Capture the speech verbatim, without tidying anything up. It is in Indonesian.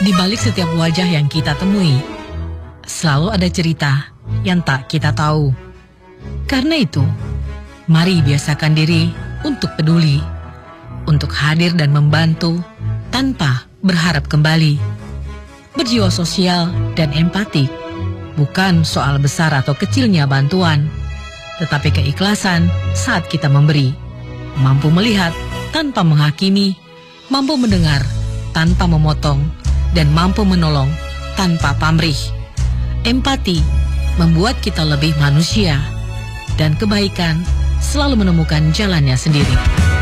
Di balik setiap wajah yang kita temui, selalu ada cerita yang tak kita tahu. Karena itu, mari biasakan diri untuk peduli, untuk hadir dan membantu tanpa berharap kembali. Berjiwa sosial dan empati bukan soal besar atau kecilnya bantuan, tetapi keikhlasan saat kita memberi, mampu melihat tanpa menghakimi, mampu mendengar tanpa memotong, dan mampu menolong tanpa pamrih. Empati membuat kita lebih manusia, dan kebaikan selalu menemukan jalannya sendiri.